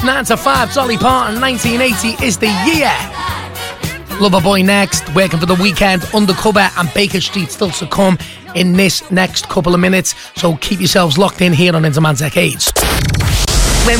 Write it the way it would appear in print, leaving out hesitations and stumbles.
9 to 5, Dolly Parton, 1980 is the year. Loverboy next, working for the weekend, Undercover, and Baker Street still to come in this next couple of minutes. So keep yourselves locked in here on Interman's Arcades.